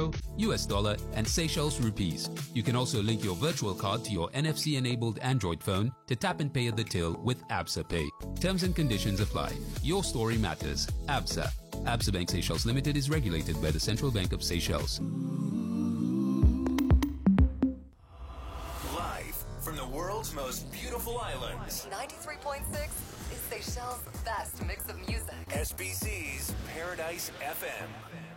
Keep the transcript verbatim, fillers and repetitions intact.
euro, U S dollar, and Seychelles rupees. You can also link your virtual card to your N F C-enabled Android phone to tap and pay at the till with Absa Pay. Terms and conditions apply. Your story matters. Absa. Absa Bank Seychelles Limited is regulated by the Central Bank of Seychelles. Live from the world's most beautiful islands. ninety-three point six is Seychelles' best mix of music. S B C's Paradise F M.